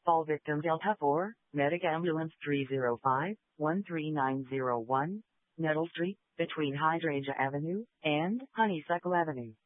All victim Delta 4, Medic Ambulance 305-13901, Nettle Street, between Hydrangea Avenue and Honeysuckle Avenue.